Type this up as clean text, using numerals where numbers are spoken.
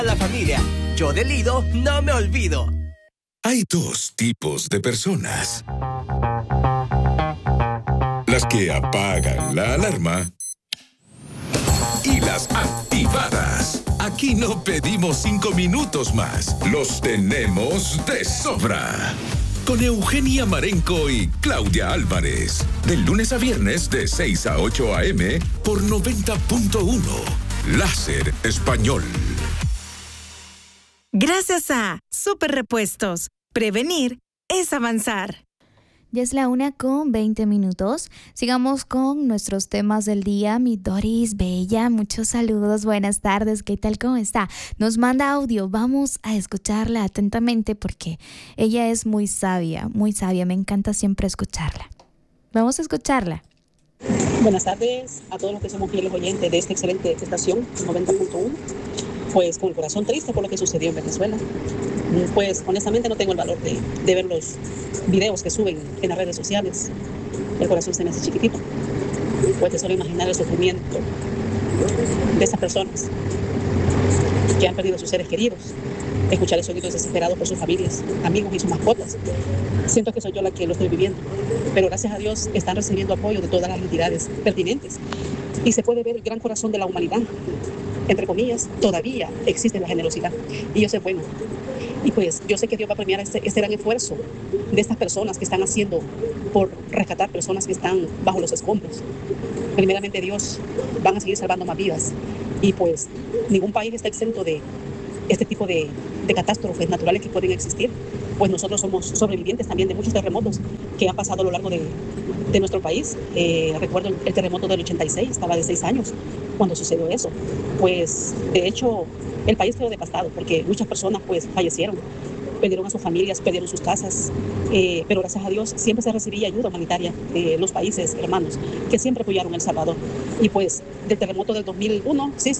A la familia, yo de Lido no me olvido. Hay dos tipos de personas. Las que apagan la alarma y las activadas. Aquí no pedimos 5 minutos más. Los tenemos de sobra. Con Eugenia Marenco y Claudia Álvarez. De lunes a viernes de 6 a 8 a.m. por 90.1. Láser Español. Gracias a Super Repuestos. Prevenir es avanzar. Ya es la 1:20. Sigamos con nuestros temas del día. Mi Doris Bella, muchos saludos, buenas tardes, ¿qué tal? ¿Cómo está? Nos manda audio, vamos a escucharla atentamente porque ella es muy sabia, me encanta siempre escucharla. Vamos a escucharla. Buenas tardes a todos los que somos fieles oyentes de esta excelente estación 90.1. Pues con el corazón triste por lo que sucedió en Venezuela. Pues honestamente no tengo el valor de ver los videos que suben en las redes sociales. El corazón se me hace chiquitito. Pues te solo imaginar el sufrimiento de esas personas que han perdido a sus seres queridos. Escuchar esos gritos desesperados por sus familias, amigos y sus mascotas. Siento que soy yo la que lo estoy viviendo, pero gracias a Dios están recibiendo apoyo de todas las entidades pertinentes y se puede ver el gran corazón de la humanidad. Entre comillas, todavía existe la generosidad y yo sé bueno. Y pues yo sé que Dios va a premiar este gran esfuerzo de estas personas que están haciendo por rescatar personas que están bajo los escombros. Primeramente Dios, van a seguir salvando más vidas y pues ningún país está exento de este tipo de catástrofes naturales que pueden existir. Pues nosotros somos sobrevivientes también de muchos terremotos que han pasado a lo largo de nuestro país. Recuerdo el terremoto del 86, estaba de 6 años cuando sucedió eso. Pues de hecho el país quedó devastado porque muchas personas pues fallecieron, perdieron a sus familias, perdieron sus casas, pero gracias a Dios siempre se recibía ayuda humanitaria de los países hermanos que siempre apoyaron a El Salvador. Y pues del terremoto del 2001, sí,